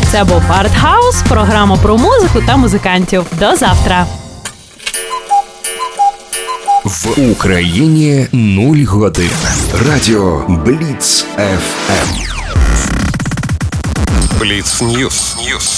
Це був Артхаус, програма про музику та музикантів. До завтра. В Україні 0 годин. Радіо Бліц ФМ. Бліц Ньюс.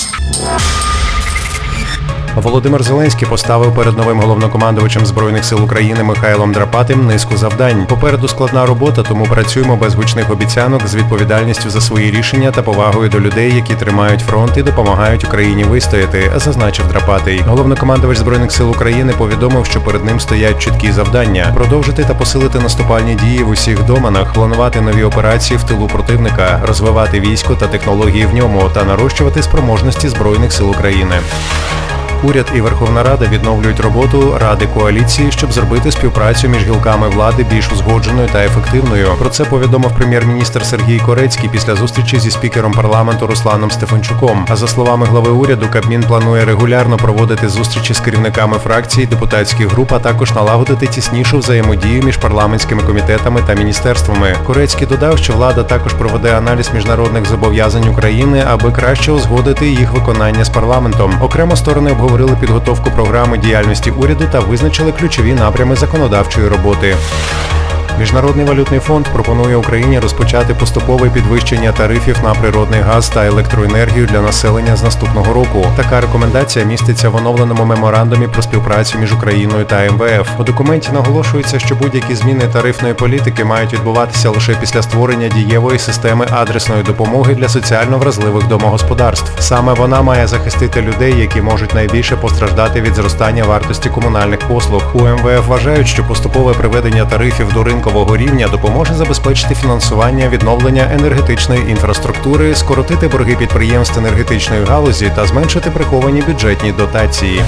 Володимир Зеленський поставив перед новим головнокомандувачем Збройних сил України Михайлом Драпатим низку завдань. Попереду складна робота, тому працюємо без гучних обіцянок, з відповідальністю за свої рішення та повагою до людей, які тримають фронт і допомагають Україні вистояти, зазначив Драпатий. Головнокомандувач Збройних сил України повідомив, що перед ним стоять чіткі завдання: продовжити та посилити наступальні дії в усіх доменах, планувати нові операції в тилу противника, розвивати військо та технології в ньому та нарощувати спроможності Збройних сил України. Уряд і Верховна Рада відновлюють роботу Ради коаліції, щоб зробити співпрацю між гілками влади більш узгодженою та ефективною. Про це повідомив прем'єр-міністр Сергій Корецький після зустрічі зі спікером парламенту Русланом Стефанчуком. А за словами глави уряду, Кабмін планує регулярно проводити зустрічі з керівниками фракцій, депутатських груп, а також налагодити тіснішу взаємодію між парламентськими комітетами та міністерствами. Корецький додав, що влада також проведе аналіз міжнародних зобов'язань України, аби краще узгодити їх виконання з парламентом. Окремо сторони обговорили підготовку програми діяльності уряду та визначили ключові напрями законодавчої роботи. Міжнародний валютний фонд пропонує Україні розпочати поступове підвищення тарифів на природний газ та електроенергію для населення з наступного року. Така рекомендація міститься в оновленому меморандумі про співпрацю між Україною та МВФ. У документі наголошується, що будь-які зміни тарифної політики мають відбуватися лише після створення дієвої системи адресної допомоги для соціально вразливих домогосподарств. Саме вона має захистити людей, які можуть найбільше постраждати від зростання вартості комунальних послуг. У МВФ вважають, що поступове приведення тарифів до ринкового рівня допоможе забезпечити фінансування відновлення енергетичної інфраструктури, скоротити борги підприємств енергетичної галузі та зменшити приховані бюджетні дотації.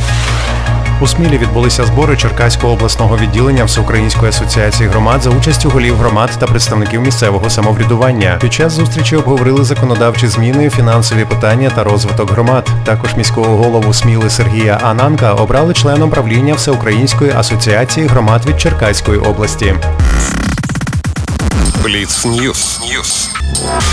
У Смілі відбулися збори Черкаського обласного відділення Всеукраїнської асоціації громад за участю голів громад та представників місцевого самоврядування. Під час зустрічі обговорили законодавчі зміни, фінансові питання та розвиток громад. Також міського голову Сміли Сергія Ананка обрали членом правління Всеукраїнської асоціації громад від Черкаської області. Бліц Ньюс.